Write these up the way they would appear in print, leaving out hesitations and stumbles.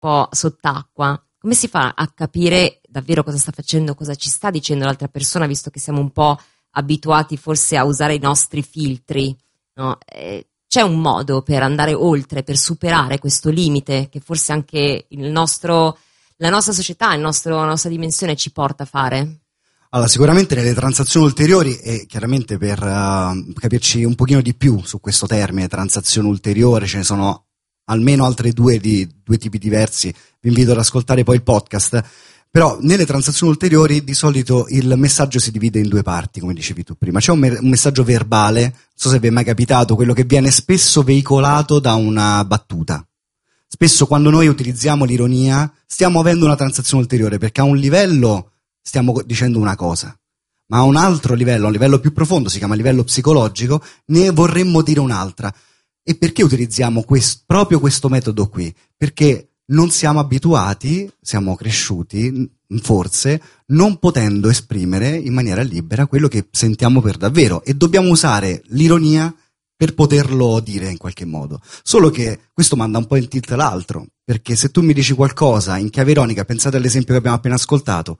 po' sott'acqua, come si fa a capire davvero cosa sta facendo, cosa ci sta dicendo l'altra persona, visto che siamo un po' abituati forse a usare i nostri filtri, no? C'è un modo per andare oltre, per superare questo limite che forse anche la nostra società, la nostra dimensione ci porta a fare? Allora, sicuramente nelle transazioni ulteriori, e chiaramente per capirci un pochino di più su questo termine, transazione ulteriore, ce ne sono almeno altre due tipi diversi, vi invito ad ascoltare poi il podcast, però nelle transazioni ulteriori di solito il messaggio si divide in due parti, come dicevi tu prima. C'è un messaggio verbale, non so se vi è mai capitato, quello che viene spesso veicolato da una battuta. Spesso quando noi utilizziamo l'ironia stiamo avendo una transazione ulteriore, perché a un livello stiamo dicendo una cosa, ma a un altro livello, a un livello più profondo, si chiama livello psicologico, ne vorremmo dire un'altra. E perché utilizziamo proprio questo metodo qui? Perché non siamo abituati, siamo cresciuti, forse, non potendo esprimere in maniera libera quello che sentiamo per davvero, e dobbiamo usare l'ironia per poterlo dire in qualche modo. Solo che questo manda un po' in tilt l'altro, perché se tu mi dici qualcosa in chiave ironica, pensate all'esempio che abbiamo appena ascoltato,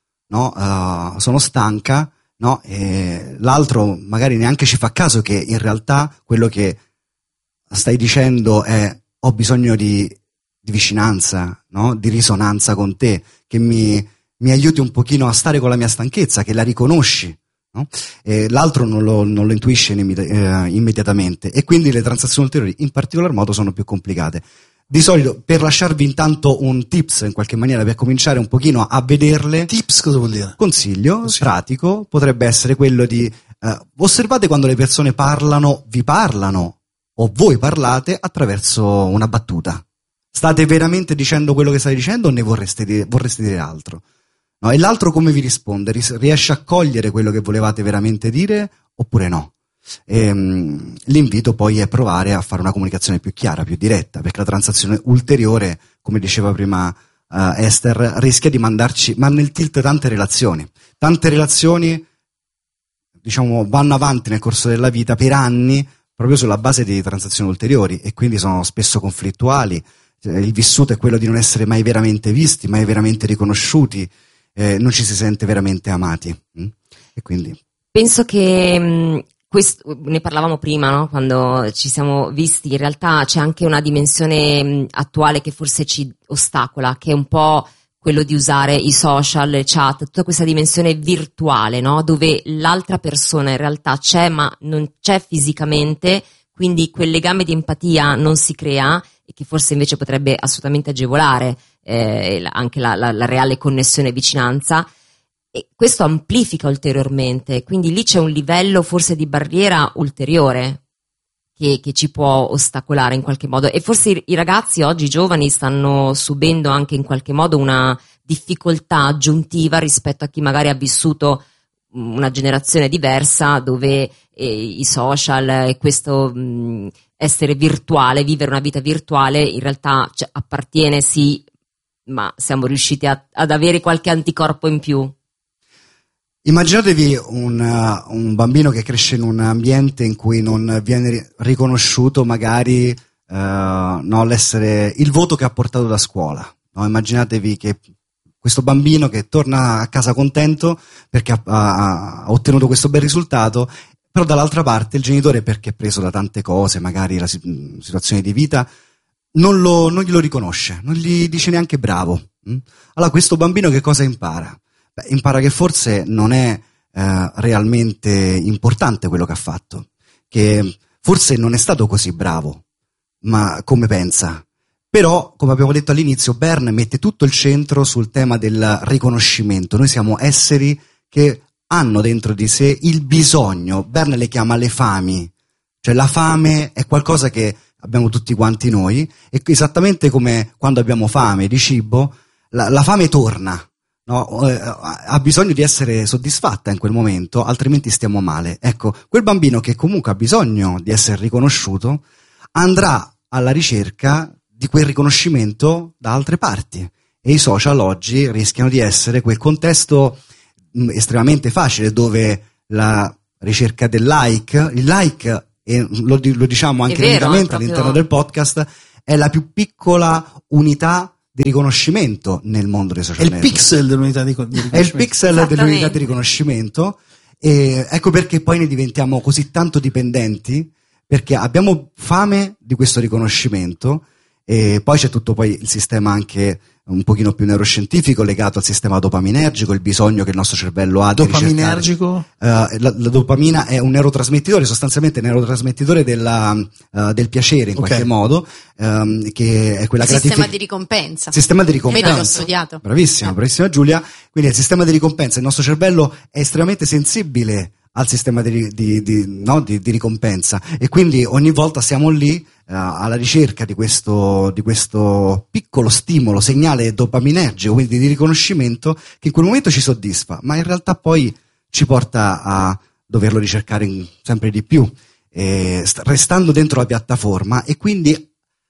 no? Sono stanca, no? E l'altro magari neanche ci fa caso che in realtà quello che stai dicendo è: ho bisogno di vicinanza, no? Di risonanza con te, che mi aiuti un pochino a stare con la mia stanchezza, che la riconosci, no? E l'altro non lo intuisce immediatamente, e quindi le transazioni ulteriori in particolar modo sono più complicate. Di solito, per lasciarvi intanto un tips in qualche maniera per cominciare un pochino a vederle. Tips cosa vuol dire? Consiglio pratico potrebbe essere quello di osservate quando le persone vi parlano o voi parlate attraverso una battuta. State veramente dicendo quello che state dicendo o ne vorreste dire altro? No? E l'altro come vi risponde? Riesce a cogliere quello che volevate veramente dire oppure no? L'invito poi è provare a fare una comunicazione più chiara, più diretta, perché la transazione ulteriore, come diceva prima Esther, rischia di mandarci nel tilt tante relazioni, diciamo, vanno avanti nel corso della vita per anni proprio sulla base di transazioni ulteriori, e quindi sono spesso conflittuali. Il vissuto è quello di non essere mai veramente visti, mai veramente riconosciuti, non ci si sente veramente amati, e quindi penso che ne parlavamo prima, no? Quando ci siamo visti, in realtà c'è anche una dimensione attuale che forse ci ostacola, che è un po' quello di usare i social, le chat, tutta questa dimensione virtuale, no? Dove l'altra persona in realtà c'è ma non c'è fisicamente, quindi quel legame di empatia non si crea, e che forse invece potrebbe assolutamente agevolare anche la reale connessione e vicinanza. E questo amplifica ulteriormente, quindi lì c'è un livello forse di barriera ulteriore che ci può ostacolare in qualche modo, e forse i ragazzi oggi, i giovani, stanno subendo anche in qualche modo una difficoltà aggiuntiva rispetto a chi magari ha vissuto una generazione diversa, dove i social e questo essere virtuale, vivere una vita virtuale, in realtà appartiene sì, ma siamo riusciti ad avere qualche anticorpo in più. Immaginatevi un bambino che cresce in un ambiente in cui non viene riconosciuto magari l'essere il voto che ha portato da scuola, no? Immaginatevi che questo bambino che torna a casa contento perché ha ottenuto questo bel risultato, però dall'altra parte il genitore, perché è preso da tante cose, magari la situazione di vita, non glielo riconosce, non gli dice neanche bravo. Allora questo bambino che cosa impara? Impara che forse non è realmente importante quello che ha fatto, che forse non è stato così bravo, ma come pensa. Però, come abbiamo detto all'inizio, Berne mette tutto il centro sul tema del riconoscimento. Noi siamo esseri che hanno dentro di sé il bisogno. Berne le chiama le fami, cioè la fame è qualcosa che abbiamo tutti quanti noi, e esattamente come quando abbiamo fame di cibo, la fame torna. No, ha bisogno di essere soddisfatta in quel momento, altrimenti stiamo male. Ecco, quel bambino che comunque ha bisogno di essere riconosciuto andrà alla ricerca di quel riconoscimento da altre parti, e i social oggi rischiano di essere quel contesto estremamente facile dove la ricerca del il like, e lo diciamo anche lentamente all'interno del podcast, è la più piccola unità riconoscimento nel mondo dei social network. È il pixel dell'unità di riconoscimento. È il pixel dell'unità di riconoscimento, e ecco perché poi ne diventiamo così tanto dipendenti, perché abbiamo fame di questo riconoscimento. E poi c'è tutto poi il sistema anche un pochino più neuroscientifico legato al sistema dopaminergico, il bisogno che il nostro cervello ha di Dopaminergico? La dopamina è un neurotrasmettitore, sostanzialmente neurotrasmettitore del piacere in qualche modo, che è quella sistema di ricompensa. Sistema di ricompensa. Vedi, l'ho studiato. Bravissima Giulia. Quindi il sistema di ricompensa, il nostro cervello è estremamente sensibile al sistema di ricompensa, e quindi ogni volta siamo lì alla ricerca di questo piccolo stimolo, segnale dopaminergico, quindi di riconoscimento, che in quel momento ci soddisfa, ma in realtà poi ci porta a doverlo ricercare sempre di più, restando dentro la piattaforma, e quindi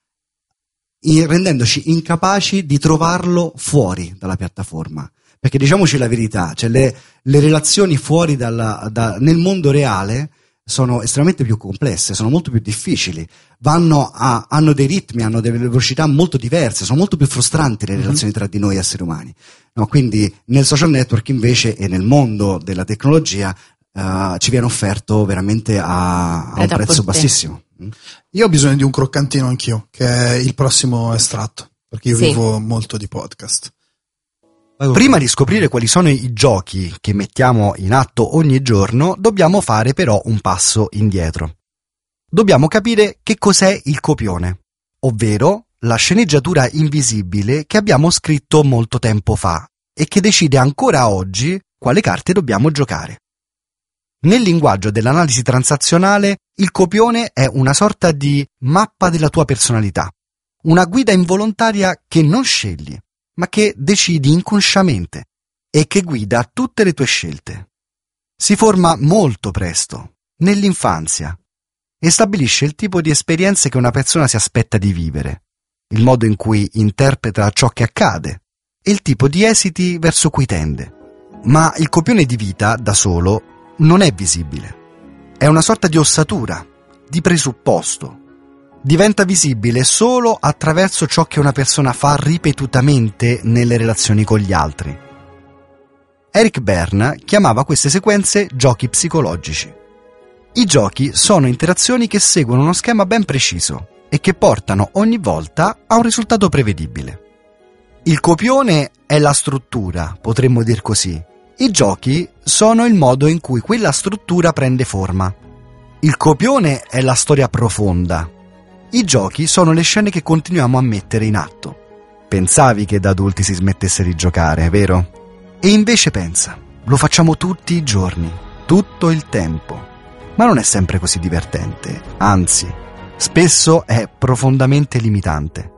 rendendoci incapaci di trovarlo fuori dalla piattaforma. Perché diciamoci la verità, cioè le relazioni fuori nel mondo reale sono estremamente più complesse, sono molto più difficili, hanno dei ritmi, hanno delle velocità molto diverse, sono molto più frustranti le relazioni tra di noi esseri umani. No, quindi nel social network invece, e nel mondo della tecnologia, ci viene offerto veramente a un prezzo bassissimo. Io ho bisogno di un croccantino anch'io, che è il prossimo estratto, perché io vivo molto di podcast. Prima di scoprire quali sono i giochi che mettiamo in atto ogni giorno, dobbiamo fare però un passo indietro. Dobbiamo capire che cos'è il copione, ovvero la sceneggiatura invisibile che abbiamo scritto molto tempo fa e che decide ancora oggi quale carte dobbiamo giocare. Nel linguaggio dell'analisi transazionale, il copione è una sorta di mappa della tua personalità, una guida involontaria che non scegli, ma che decidi inconsciamente e che guida tutte le tue scelte. Si forma molto presto, nell'infanzia, e stabilisce il tipo di esperienze che una persona si aspetta di vivere, il modo in cui interpreta ciò che accade e il tipo di esiti verso cui tende. Ma il copione di vita, da solo, non è visibile. È una sorta di ossatura, di presupposto. Diventa visibile solo attraverso ciò che una persona fa ripetutamente nelle relazioni con gli altri. Eric Berne chiamava queste sequenze giochi psicologici. I giochi sono interazioni che seguono uno schema ben preciso e che portano ogni volta a un risultato prevedibile. Il copione è la struttura, potremmo dir così. I giochi sono il modo in cui quella struttura prende forma. Il copione è la storia profonda. I giochi sono le scene che continuiamo a mettere in atto. Pensavi che da adulti si smettesse di giocare, vero? E invece pensa, lo facciamo tutti i giorni, tutto il tempo. Ma non è sempre così divertente, anzi, spesso è profondamente limitante.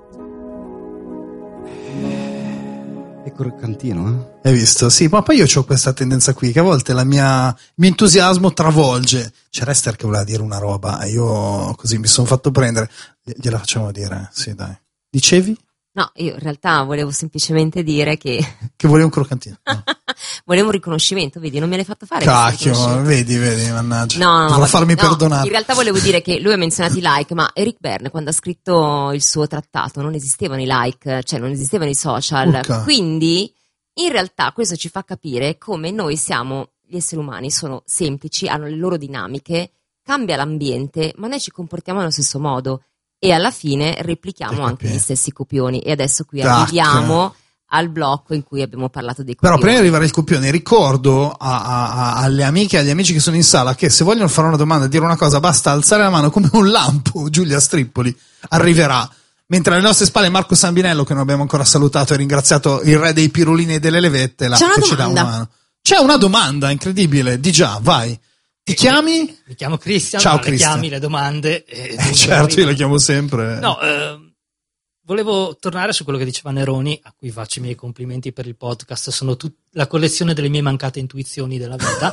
È croccantino, Hai visto? Sì, ma poi io ho questa tendenza qui, che a volte il mio entusiasmo travolge. C'è Rester che voleva dire una roba, e io così mi sono fatto prendere. Gliela facciamo dire, sì, dai. Dicevi? No, io in realtà volevo semplicemente dire che volevo un croccantino. No. Volevo un riconoscimento, vedi, non me l'hai fatto fare. Cacchio, vedi, mannaggia. No, dovrò farmi perdonare. In realtà volevo dire che lui ha menzionato i like, ma Eric Berne, quando ha scritto il suo trattato, non esistevano i like, cioè non esistevano i social. Urca. Quindi, in realtà, questo ci fa capire come noi siamo, gli esseri umani, sono semplici, hanno le loro dinamiche, cambia l'ambiente, ma noi ci comportiamo allo stesso modo. E alla fine replichiamo anche gli stessi copioni. E adesso qui arriviamo al blocco in cui abbiamo parlato dei copioni. Però prima di arrivare al copione, ricordo alle amiche e agli amici che sono in sala che se vogliono fare una domanda e dire una cosa basta alzare la mano come un lampo. Giulia Strippoli arriverà. Mentre alle nostre spalle Marco Sambinello, che non abbiamo ancora salutato e ringraziato, il re dei pirulini e delle levette, che ci dà una mano. C'è una domanda incredibile, di già, vai. Ti chiami? Mi chiamo Cristian. Ciao, le Cristian. chiami le domande. Certo, io le chiamo sempre. No, volevo tornare su quello che diceva Neroni, a cui faccio i miei complimenti per il podcast. Sono la collezione delle mie mancate intuizioni della vita.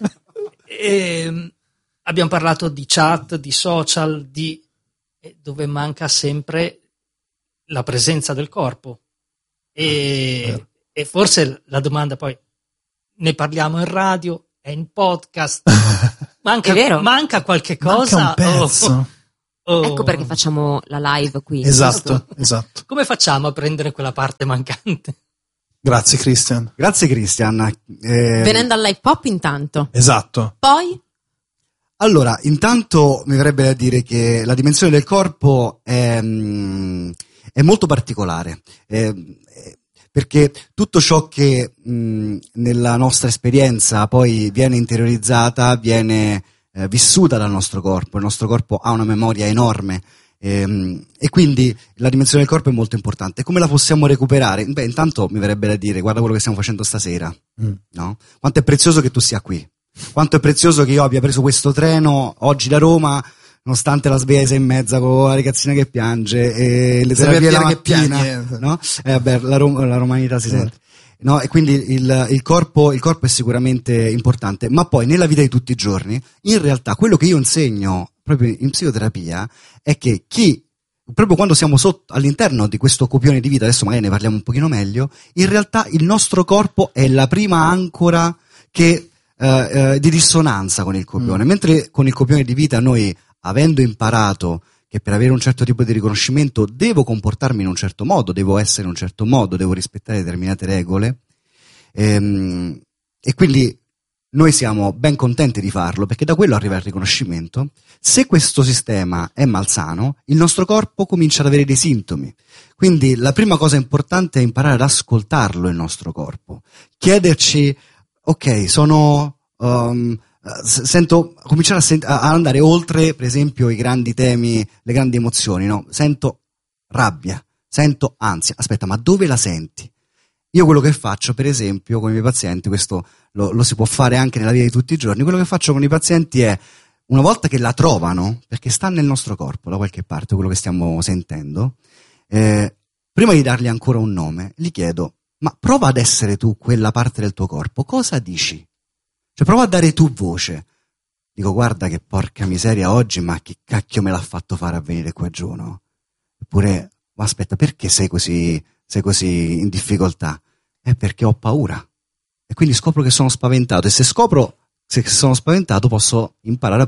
Abbiamo parlato di chat, di social, dove manca sempre la presenza del corpo. E forse la domanda poi, ne parliamo in radio, è in podcast, manca qualche cosa, manca un pezzo. Ecco perché facciamo la live qui. Esatto. Come facciamo a prendere quella parte mancante? Grazie Christian. Venendo all'hip hop intanto. Esatto. Poi? Allora, intanto mi verrebbe da dire che la dimensione del corpo è molto particolare, perché tutto ciò che nella nostra esperienza poi viene interiorizzata, viene vissuta dal nostro corpo. Il nostro corpo ha una memoria enorme, e quindi la dimensione del corpo è molto importante. Come la possiamo recuperare? Beh, intanto mi verrebbe da dire: guarda quello che stiamo facendo stasera, no? Quanto è prezioso che tu sia qui, quanto è prezioso che io abbia preso questo treno oggi da Roma, nonostante la sveglia alle 6:30 con la ragazzina che piange e le terapie la mattina, no? Vabbè, la romanità si sente. No, e quindi il corpo è sicuramente importante, ma poi nella vita di tutti i giorni, in realtà, quello che io insegno proprio in psicoterapia è che proprio quando siamo all'interno di questo copione di vita, adesso magari ne parliamo un pochino meglio, in realtà il nostro corpo è la prima ancora di dissonanza con il copione, mentre con il copione di vita noi, avendo imparato che per avere un certo tipo di riconoscimento devo comportarmi in un certo modo, devo essere in un certo modo, devo rispettare determinate regole, e quindi noi siamo ben contenti di farlo, perché da quello arriva il riconoscimento. Se questo sistema è malsano, il nostro corpo comincia ad avere dei sintomi. Quindi la prima cosa importante è imparare ad ascoltarlo, il nostro corpo. Chiederci: ok, sento, cominciare a andare oltre, per esempio, i grandi temi, le grandi emozioni, no? Sento rabbia, sento ansia. Aspetta, ma dove la senti? Io quello che faccio, per esempio, con i miei pazienti, questo lo si può fare anche nella vita di tutti i giorni, quello che faccio con i pazienti è, una volta che la trovano, perché sta nel nostro corpo, da qualche parte, quello che stiamo sentendo, prima di dargli ancora un nome, gli chiedo: ma prova ad essere tu quella parte del tuo corpo, cosa dici? Cioè prova a dare tu voce. Dico: guarda che porca miseria oggi, ma che cacchio me l'ha fatto fare a venire qua giù, no? Oppure: ma aspetta, perché sei così in difficoltà? È perché ho paura. E quindi scopro che sono spaventato, e se sono spaventato posso imparare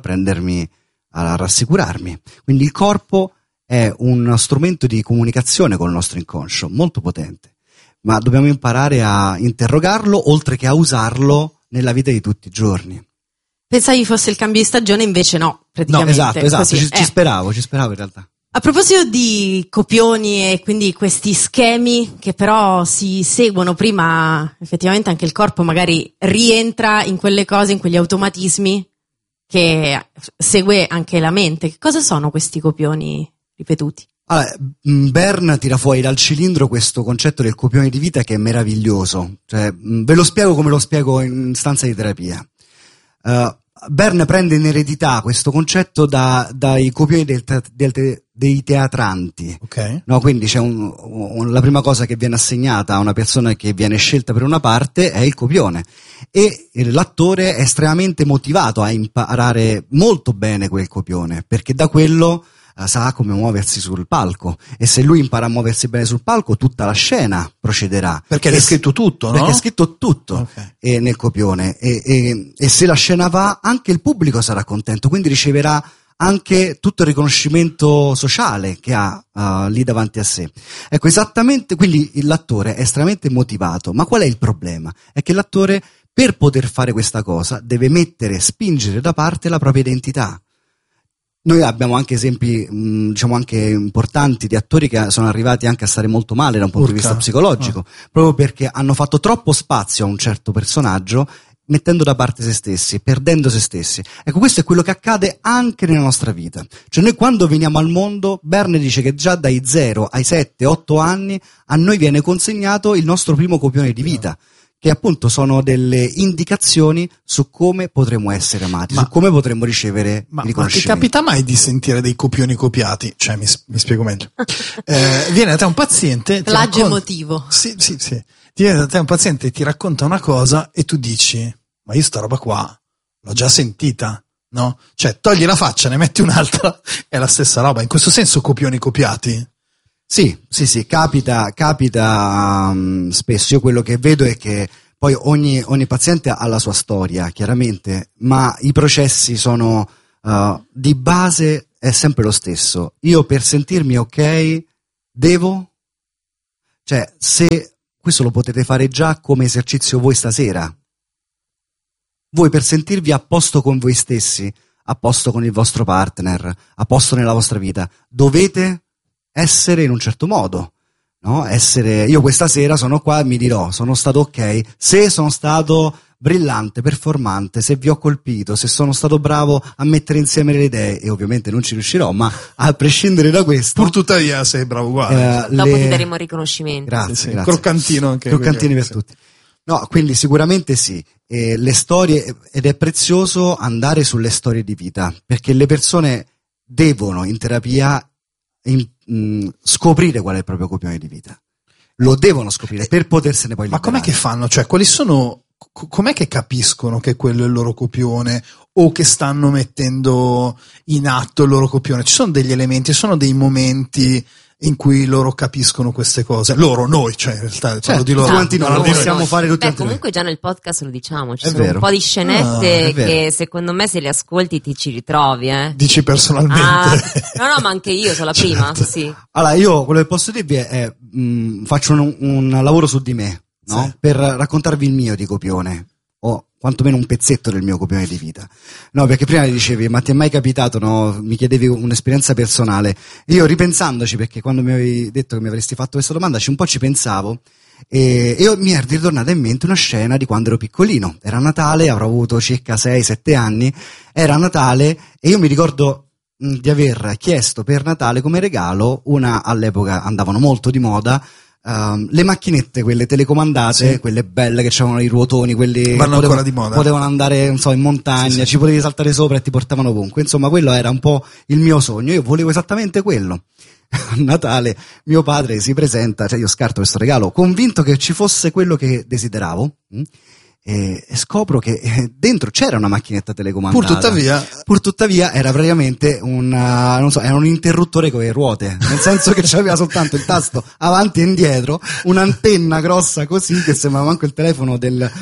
a rassicurarmi. Quindi il corpo è uno strumento di comunicazione con il nostro inconscio, molto potente. Ma dobbiamo imparare a interrogarlo, oltre che a usarlo nella vita di tutti i giorni. Pensavi fosse il cambio di stagione, invece no, praticamente. No, esatto, ci speravo in realtà. A proposito di copioni e quindi questi schemi che però si seguono prima, effettivamente anche il corpo magari rientra in quelle cose, in quegli automatismi che segue anche la mente. Che cosa sono questi copioni ripetuti? Allora, Bern tira fuori dal cilindro questo concetto del copione di vita, che è meraviglioso. Cioè, ve lo spiego come lo spiego in stanza di terapia. Bern prende in eredità questo concetto dai copioni dei teatranti. Okay. No, quindi c'è la prima cosa che viene assegnata a una persona che viene scelta per una parte è il copione, e l'attore è estremamente motivato a imparare molto bene quel copione, perché da quello sa come muoversi sul palco, e se lui impara a muoversi bene sul palco, tutta la scena procederà. Perché è scritto tutto, no? Perché è scritto tutto, okay, nel copione, e se la scena va, anche il pubblico sarà contento, quindi riceverà anche tutto il riconoscimento sociale che ha lì davanti a sé. Ecco, esattamente, quindi l'attore è estremamente motivato, ma qual è il problema? È che l'attore, per poter fare questa cosa, deve spingere da parte la propria identità. Noi abbiamo anche esempi, diciamo anche importanti, di attori che sono arrivati anche a stare molto male da un punto di vista psicologico, proprio perché hanno fatto troppo spazio a un certo personaggio, mettendo da parte se stessi, perdendo se stessi. Ecco, questo è quello che accade anche nella nostra vita. Cioè, noi quando veniamo al mondo, Bern dice che già dai 0 ai 7-8 anni a noi viene consegnato il nostro primo copione di vita, che appunto sono delle indicazioni su come potremo essere amati, su come potremo ricevere il riconoscimento. Ma ti capita mai di sentire dei copioni copiati? Cioè, mi spiego meglio. Viene da te un paziente... Plagio emotivo. Sì. Viene da te un paziente e ti racconta una cosa e tu dici: ma io sta roba qua l'ho già sentita, no? Cioè, togli la faccia, ne metti un'altra, è la stessa roba. In questo senso copioni copiati? Sì, capita spesso. Io quello che vedo è che poi ogni paziente ha la sua storia, chiaramente, ma i processi sono di base è sempre lo stesso. Io per sentirmi ok devo, cioè se questo lo potete fare già come esercizio voi stasera, voi per sentirvi a posto con voi stessi, a posto con il vostro partner, a posto nella vostra vita, dovete essere in un certo modo, no? Io questa sera sono qua e mi dirò, sono stato ok, se sono stato brillante, performante, se vi ho colpito, se sono stato bravo a mettere insieme le idee, e ovviamente non ci riuscirò, ma a prescindere da questo, Pur tuttavia sei bravo uguale. Dopo ti daremo riconoscimento. Grazie, Sì, grazie. croccantino anche. Croccantini per sì. tutti. No, quindi sicuramente sì, le storie, ed è prezioso andare sulle storie di vita, perché le persone devono in terapia scoprire qual è il proprio copione di vita. Lo devono scoprire per potersene poi Ma liberare. com'è che fanno? Cioè, quali sono, com'è che capiscono che quello è il loro copione o che stanno mettendo in atto il loro copione? Ci sono degli elementi, sono dei momenti in cui loro capiscono queste cose. Noi, cioè in realtà parlo di loro. tutti quanti noi, parlo lo di noi. possiamo fare tutti Beh, quanti noi. comunque già nel podcast lo diciamo, ci È sono vero. un po' di scenette è vero. che secondo me se le ascolti ti ci ritrovi, Dici personalmente. No, ma anche io sono la prima, Certo. sì. Allora, io quello che posso dirvi è faccio un lavoro su di me, no? Sì. Per raccontarvi il mio di copione, o quantomeno un pezzetto del mio copione di vita. No, perché prima mi dicevi, ma ti è mai capitato, no? Mi chiedevi un'esperienza personale. Io ripensandoci, perché quando mi avevi detto che mi avresti fatto questa domanda, un po' ci pensavo, e mi è ritornata in mente una scena di quando ero piccolino. Era Natale, avrò avuto circa 6-7 anni, era Natale, e io mi ricordo di aver chiesto per Natale come regalo all'epoca andavano molto di moda, le macchinette, quelle telecomandate, Sì. quelle belle che c'avevano i ruotoni, quelli Vanno che ancora di moda. potevano andare, non so, in montagna, Sì, sì. ci potevi saltare sopra e ti portavano ovunque. Insomma, quello era un po' il mio sogno. Io volevo esattamente quello. A Natale mio padre si presenta, cioè io scarto questo regalo, convinto che ci fosse quello che desideravo, e scopro che dentro c'era una macchinetta telecomandata. Pur tuttavia era praticamente era un interruttore con le ruote, nel senso che c'aveva soltanto il tasto avanti e indietro, un'antenna grossa così che sembrava manco il telefono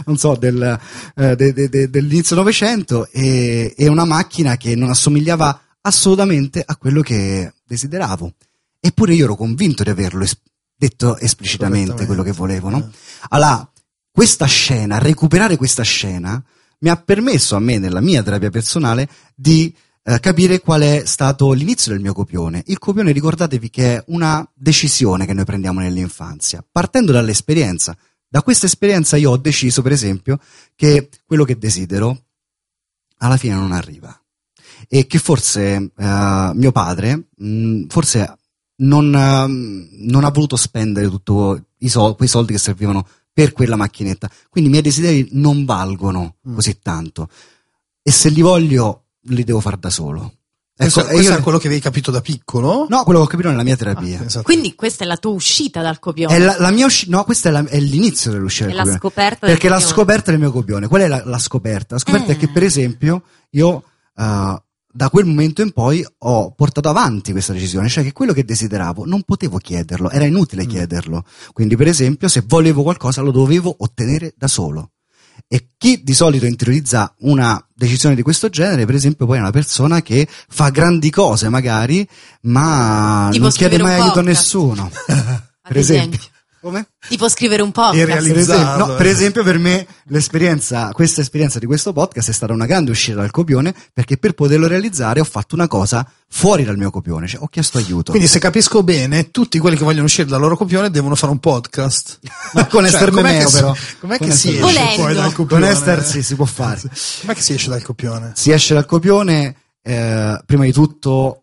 dell'inizio Novecento, e una macchina che non assomigliava assolutamente a quello che desideravo. Eppure io ero convinto di averlo detto esplicitamente quello che volevo, no? Allora, recuperare questa scena mi ha permesso a me, nella mia terapia personale, di capire qual è stato l'inizio del mio copione. Il copione, ricordatevi che è una decisione che noi prendiamo nell'infanzia, partendo dall'esperienza. Da questa esperienza io ho deciso, per esempio, che quello che desidero alla fine non arriva, e che forse mio padre forse non ha voluto spendere tutti quei soldi che servivano per quella macchinetta, quindi i miei desideri non valgono così tanto, e se li voglio li devo far da solo. Questo Ecco, è quello che avevi capito da piccolo? No, quello che ho capito nella mia terapia. Esatto. Quindi questa è la tua uscita dal copione. È la mia no, questa è l'inizio dell'uscita È del la copione. scoperta del Perché la copione. scoperta del mio copione. Qual è la scoperta? La scoperta è che, per esempio, io da quel momento in poi ho portato avanti questa decisione, cioè che quello che desideravo non potevo chiederlo, era inutile chiederlo. Quindi, per esempio, se volevo qualcosa lo dovevo ottenere da solo. E chi di solito interiorizza una decisione di questo genere, per esempio, poi è una persona che fa grandi cose magari, ma Tipo non chiede scrivere un mai aiuto a podcast. nessuno. Ad Per esempio. esempio. Come? Tipo scrivere un podcast. E realizzarlo. Per esempio per me questa esperienza di questo podcast è stata una grande uscita dal copione, perché per poterlo realizzare ho fatto una cosa fuori dal mio copione, cioè ho chiesto aiuto. Quindi, se capisco bene, tutti quelli che vogliono uscire dal loro copione devono fare un podcast. Con Esther com'è Memeo, che però. Com'è Con che si Esther esce Volendo. poi dal Con copione? Esther sì, si può fare. Com'è che si esce dal copione? Si esce dal copione, prima di tutto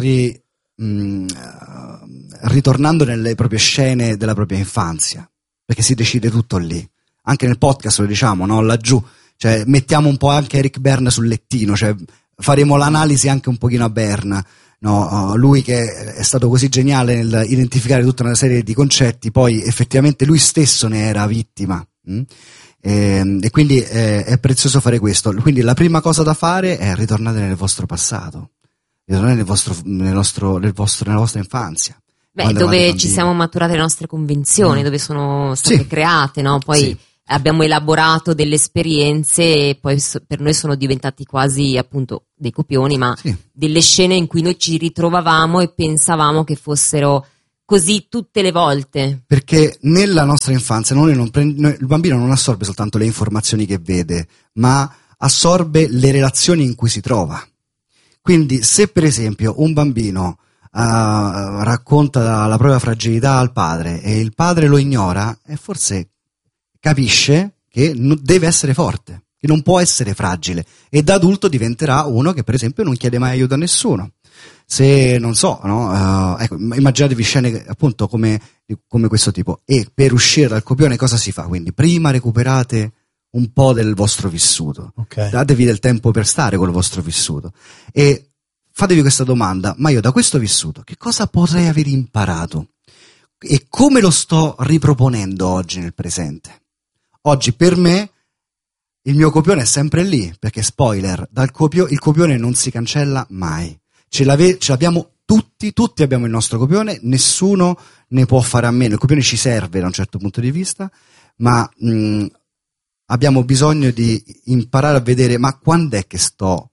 ritornando nelle proprie scene della propria infanzia, perché si decide tutto lì. Anche nel podcast lo diciamo, no? Laggiù, cioè mettiamo un po' anche Eric Berne sul lettino, cioè faremo l'analisi anche un pochino a Berne, no? Lui che è stato così geniale nel identificare tutta una serie di concetti, poi effettivamente lui stesso ne era vittima. E quindi è prezioso fare questo. Quindi la prima cosa da fare è ritornare nel vostro passato, ritornare nella vostra infanzia. Beh, Quando dove eravate ci bambini. siamo maturate le nostre convinzioni, dove sono state Sì. create, no? Poi Sì. abbiamo elaborato delle esperienze e poi per noi sono diventati quasi appunto dei copioni, ma Sì. delle scene in cui noi ci ritrovavamo e pensavamo che fossero così tutte le volte. Perché nella nostra infanzia il bambino non assorbe soltanto le informazioni che vede, ma assorbe le relazioni in cui si trova. Quindi se per esempio un bambino racconta la propria fragilità al padre e il padre lo ignora, e forse capisce che deve essere forte, che non può essere fragile, e da adulto diventerà uno che per esempio non chiede mai aiuto a nessuno. Se non so, no? Ecco, immaginatevi scene appunto come questo tipo. E per uscire dal copione cosa si fa? Quindi prima recuperate un po' del vostro vissuto, datevi del tempo per stare col vostro vissuto e fatevi questa domanda: ma io da questo vissuto che cosa potrei aver imparato e come lo sto riproponendo oggi nel presente? Oggi per me il mio copione è sempre lì, perché spoiler, il copione non si cancella mai. Ce l'abbiamo tutti abbiamo il nostro copione, nessuno ne può fare a meno. Il copione ci serve da un certo punto di vista, ma abbiamo bisogno di imparare a vedere: ma quando è che sto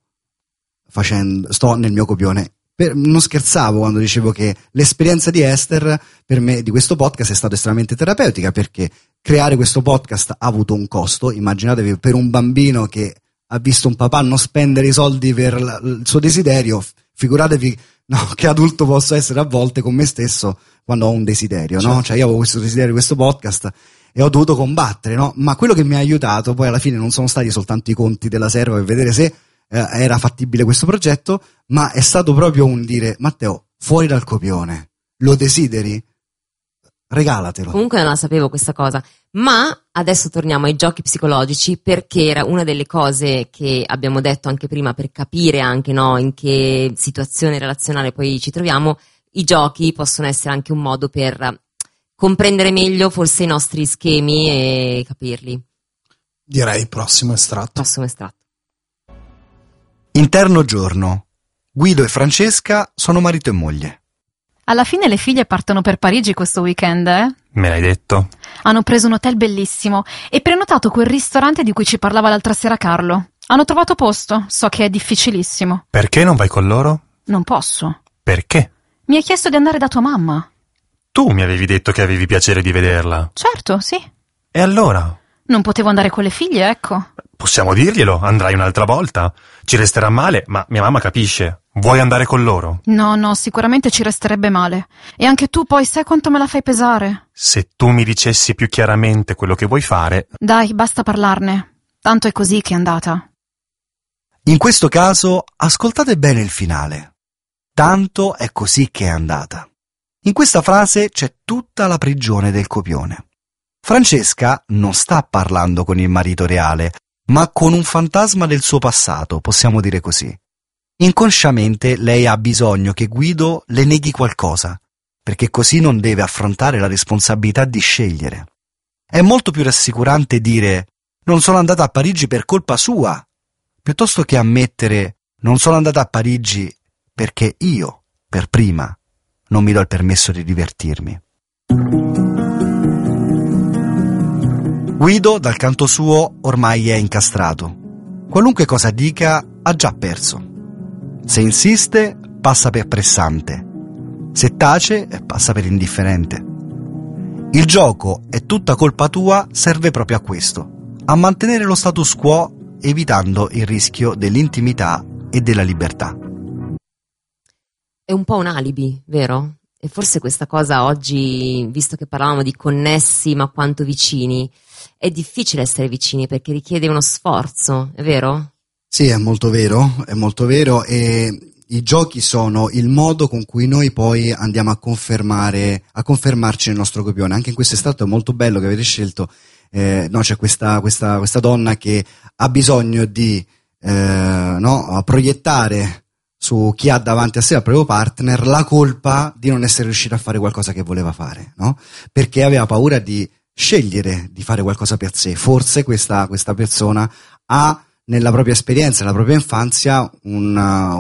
nel mio copione? Non scherzavo quando dicevo che l'esperienza di Esther per me, di questo podcast, è stata estremamente terapeutica, perché creare questo podcast ha avuto un costo. Immaginatevi, per un bambino che ha visto un papà non spendere i soldi per il suo desiderio, figuratevi che adulto posso essere a volte con me stesso quando ho un desiderio, no? Cioè io avevo questo desiderio, questo podcast, e ho dovuto combattere, no? Ma quello che mi ha aiutato poi alla fine non sono stati soltanto i conti della serva per vedere se era fattibile questo progetto, ma è stato proprio un dire: Matteo, fuori dal copione, lo desideri? Regalatelo. Comunque non la sapevo questa cosa, ma adesso torniamo ai giochi psicologici, perché era una delle cose che abbiamo detto anche prima, per capire anche, no, in che situazione relazionale poi ci troviamo. I giochi possono essere anche un modo per comprendere meglio forse i nostri schemi e capirli. Direi prossimo estratto. Interno giorno. Guido e Francesca sono marito e moglie. Alla fine le figlie partono per Parigi questo weekend, eh? Me l'hai detto? Hanno preso un hotel bellissimo e prenotato quel ristorante di cui ci parlava l'altra sera Carlo. Hanno trovato posto, so che è difficilissimo. Perché non vai con loro? Non posso. Perché? Mi ha chiesto di andare da tua mamma. Tu mi avevi detto che avevi piacere di vederla. Certo, sì. E allora? Non potevo andare con le figlie, ecco. Possiamo dirglielo, andrai un'altra volta. Ci resterà male, ma mia mamma capisce. Vuoi andare con loro? No, sicuramente ci resterebbe male. E anche tu poi sai quanto me la fai pesare. Se tu mi dicessi più chiaramente quello che vuoi fare... Dai, basta parlarne. Tanto è così che è andata. In questo caso, ascoltate bene il finale. Tanto è così che è andata. In questa frase c'è tutta la prigione del copione. Francesca non sta parlando con il marito reale, ma con un fantasma del suo passato, possiamo dire così. Inconsciamente lei ha bisogno che Guido le neghi qualcosa, perché così non deve affrontare la responsabilità di scegliere. È molto più rassicurante dire: non sono andata a Parigi per colpa sua, piuttosto che ammettere: non sono andata a Parigi perché io, per prima, non mi do il permesso di divertirmi. Guido, dal canto suo, ormai è incastrato. Qualunque cosa dica, ha già perso. Se insiste, passa per pressante. Se tace, passa per indifferente. Il gioco è tutta colpa tua serve proprio a questo, a mantenere lo status quo, evitando il rischio dell'intimità e della libertà. È un po' un alibi, vero? E forse questa cosa oggi, visto che parlavamo di connessi ma quanto vicini, è difficile essere vicini perché richiede uno sforzo, è vero? Sì, è molto vero, e i giochi sono il modo con cui noi poi andiamo a confermarci nel nostro copione. Anche in questo estratto è molto bello che avete scelto, c'è questa donna che ha bisogno di proiettare su chi ha davanti a sé, al proprio partner, la colpa di non essere riuscito a fare qualcosa che voleva fare, no? Perché aveva paura di scegliere di fare qualcosa per sé. Forse questa persona ha nella propria esperienza, nella propria infanzia, un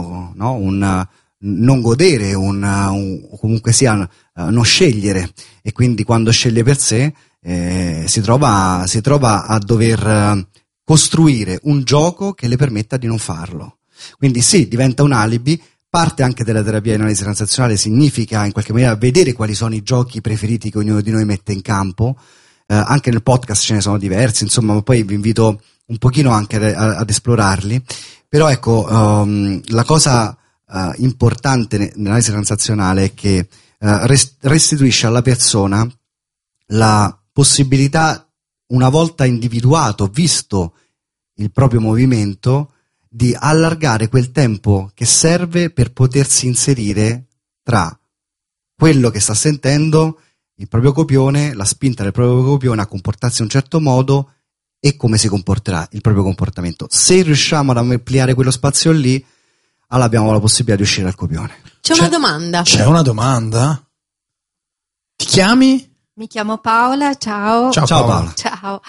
non godere, comunque sia non scegliere, e quindi quando sceglie per sé si trova a dover costruire un gioco che le permetta di non farlo. Quindi sì, diventa un alibi. Parte anche della terapia di analisi transazionale significa in qualche maniera vedere quali sono i giochi preferiti che ognuno di noi mette in campo. Anche nel podcast ce ne sono diversi, insomma, ma poi vi invito un pochino anche ad esplorarli. Però ecco, la cosa importante nell'analisi transazionale è che restituisce alla persona la possibilità, una volta individuato, visto il proprio movimento, di allargare quel tempo che serve per potersi inserire tra quello che sta sentendo, il proprio copione, la spinta del proprio copione a comportarsi in un certo modo e come si comporterà il proprio comportamento. Se riusciamo ad ampliare quello spazio lì, allora abbiamo la possibilità di uscire dal copione. C'è una domanda. C'è una domanda? Ti chiami? Mi chiamo Paola, ciao. Ciao Paola. Ciao.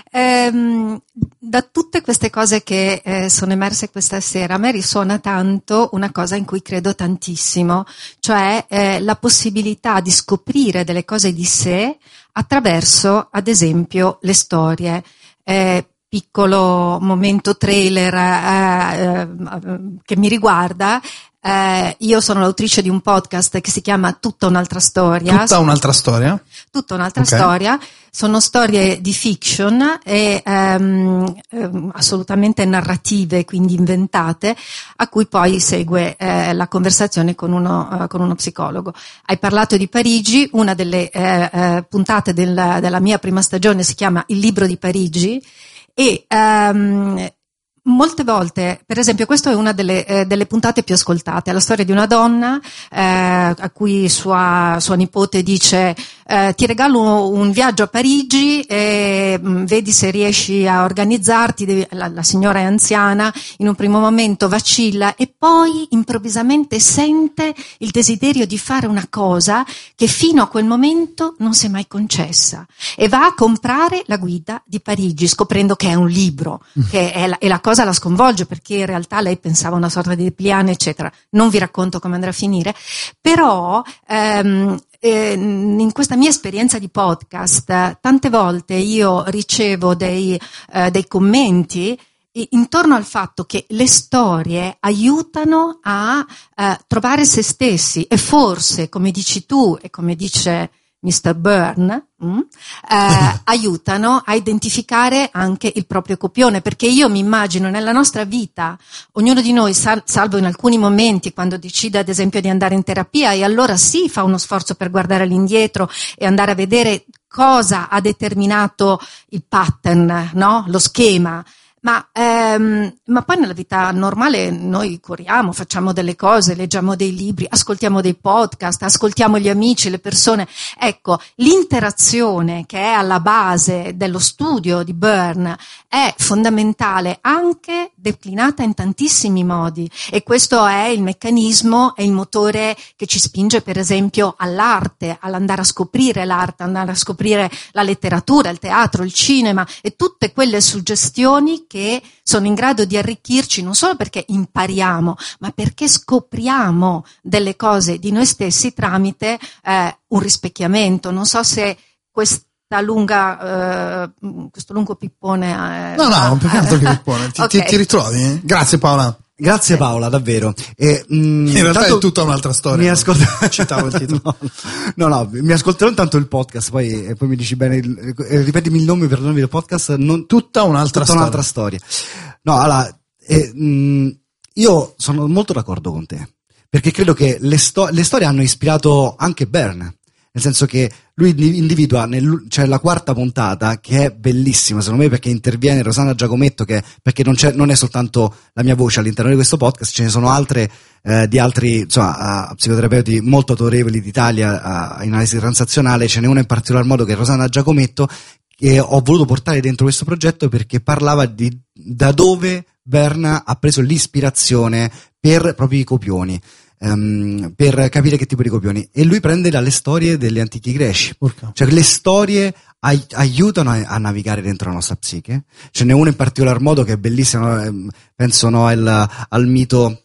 Da tutte queste cose che sono emerse questa sera, a me risuona tanto una cosa in cui credo tantissimo, cioè la possibilità di scoprire delle cose di sé attraverso, ad esempio, le storie. Piccolo momento trailer che mi riguarda. Io sono l'autrice di un podcast che si chiama Tutta un'altra storia. Tutta un'altra storia? Tutta un'altra Okay. storia. Sono storie di fiction e assolutamente narrative, quindi inventate, a cui poi segue la conversazione con uno psicologo. Hai parlato di Parigi, una delle puntate della mia prima stagione si chiama Il libro di Parigi e molte volte, per esempio, questa è una delle puntate più ascoltate, è la storia di una donna a cui sua nipote dice ti regalo un viaggio a Parigi e vedi se riesci a organizzarti. La signora è anziana, in un primo momento vacilla e poi improvvisamente sente il desiderio di fare una cosa che fino a quel momento non si è mai concessa e va a comprare la guida di Parigi scoprendo che è un libro, che è la cosa la sconvolge perché in realtà lei pensava a una sorta di Pliane, eccetera. Non vi racconto come andrà a finire, però in questa mia esperienza di podcast tante volte io ricevo dei commenti intorno al fatto che le storie aiutano a trovare se stessi e forse, come dici tu e come dice Mr. Byrne, aiutano a identificare anche il proprio copione, perché io mi immagino nella nostra vita, ognuno di noi, salvo in alcuni momenti quando decide ad esempio di andare in terapia e allora sì fa uno sforzo per guardare all'indietro e andare a vedere cosa ha determinato il pattern, no? Lo schema. Ma poi nella vita normale noi corriamo, facciamo delle cose, leggiamo dei libri, ascoltiamo dei podcast, ascoltiamo gli amici, le persone. Ecco, l'interazione che è alla base dello studio di Byrne è fondamentale, anche declinata in tantissimi modi, e questo è il meccanismo, è il motore che ci spinge per esempio all'arte, all'andare a scoprire l'arte, andare a scoprire la letteratura, il teatro, il cinema e tutte quelle suggestioni che sono in grado di arricchirci non solo perché impariamo, ma perché scopriamo delle cose di noi stessi tramite un rispecchiamento. Non so se questo lungo pippone No, più che altro che pippone. Okay. Ti ritrovi? Grazie Paola. Grazie Paola, davvero. In realtà è tutta un'altra storia. Citavo il titolo. No, mi ascolterò intanto il podcast, poi mi dici bene, ripetimi il nome per il nome del podcast. Tutta un'altra storia. No, allora, io sono molto d'accordo con te, perché credo che le storie hanno ispirato anche Byrne. Nel senso che lui individua, c'è la quarta puntata che è bellissima secondo me, perché interviene Rosanna Giacometto, perché non è soltanto la mia voce all'interno di questo podcast, ce ne sono altre di altri psicoterapeuti molto autorevoli d'Italia in analisi transazionale. Ce n'è una in particolar modo che è Rosanna Giacometto, che ho voluto portare dentro questo progetto perché parlava di da dove Byrne ha preso l'ispirazione per proprio i copioni. Per capire che tipo di copioni, e lui prende dalle storie degli antichi greci. Cioè le storie aiutano a navigare dentro la nostra psiche. Ce n'è uno in particolar modo che è bellissimo, penso al mito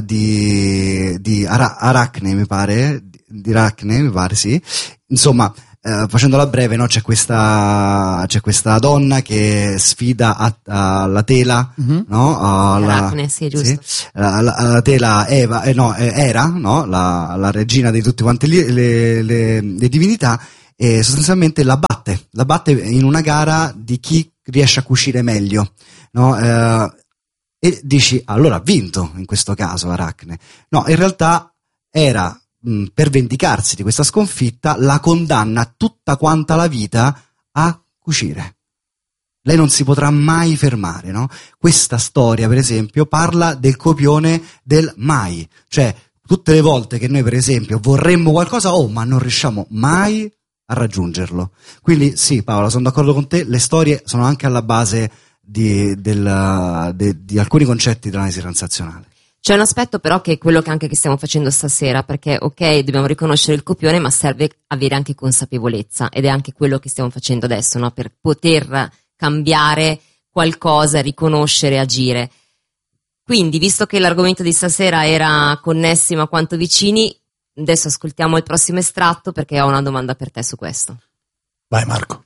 di Aracne, mi pare, sì. Insomma, facendola breve, no, c'è questa donna che sfida la tela, no? Aracne, sì, giusto. Sì, la tela Eva, Era, no? La regina di tutte quante le divinità, e sostanzialmente la batte in una gara di chi riesce a cucire meglio, no? E dici, allora ha vinto in questo caso Aracne. No, in realtà era, per vendicarsi di questa sconfitta, la condanna tutta quanta la vita a cucire. Lei non si potrà mai fermare, no? Questa storia, per esempio, parla del copione del mai. Cioè, tutte le volte che noi, per esempio, vorremmo qualcosa, ma non riusciamo mai a raggiungerlo. Quindi sì, Paola, sono d'accordo con te, le storie sono anche alla base di alcuni concetti dell'analisi transazionale. C'è un aspetto però che è quello che stiamo facendo stasera, perché ok, dobbiamo riconoscere il copione, ma serve avere anche consapevolezza, ed è anche quello che stiamo facendo adesso, no? Per poter cambiare qualcosa, riconoscere, agire. Quindi, visto che l'argomento di stasera era connessi ma quanto vicini, adesso ascoltiamo il prossimo estratto, perché ho una domanda per te su questo. Vai Marco.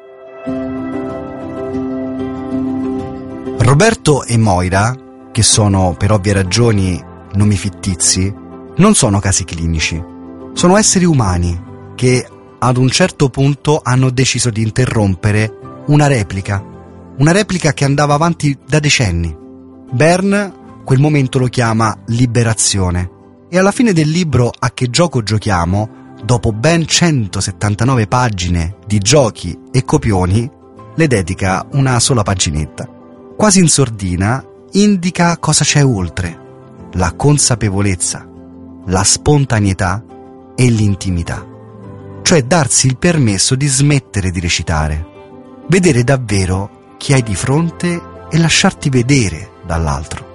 Roberto e Moira, che sono per ovvie ragioni nomi fittizi, non sono casi clinici. Sono esseri umani che ad un certo punto hanno deciso di interrompere una replica che andava avanti da decenni. Bern quel momento lo chiama liberazione, e alla fine del libro A che gioco giochiamo, dopo ben 179 pagine di giochi e copioni, le dedica una sola paginetta. Quasi in sordina indica cosa c'è oltre: la consapevolezza, la spontaneità e l'intimità. Cioè darsi il permesso di smettere di recitare, vedere davvero chi hai di fronte e lasciarti vedere dall'altro.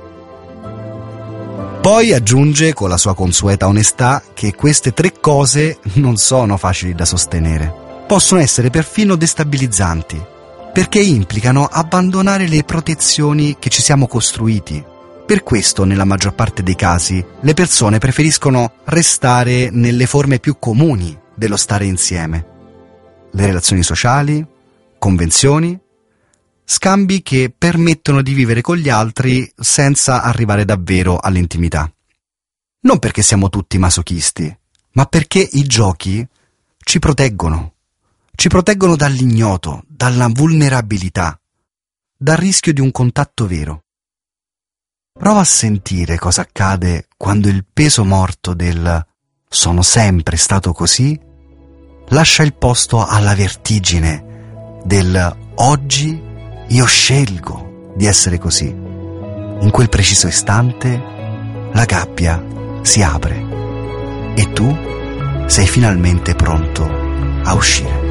Poi aggiunge con la sua consueta onestà che queste 3 cose non sono facili da sostenere. Possono essere perfino destabilizzanti, perché implicano abbandonare le protezioni che ci siamo costruiti. Per questo, nella maggior parte dei casi, le persone preferiscono restare nelle forme più comuni dello stare insieme. Le relazioni sociali, convenzioni, scambi che permettono di vivere con gli altri senza arrivare davvero all'intimità. Non perché siamo tutti masochisti, ma perché i giochi ci proteggono. Ci proteggono dall'ignoto, dalla vulnerabilità, dal rischio di un contatto vero. Prova a sentire cosa accade quando il peso morto del "sono sempre stato così" lascia il posto alla vertigine del "oggi io scelgo di essere così". In quel preciso istante la gabbia si apre e tu sei finalmente pronto a uscire.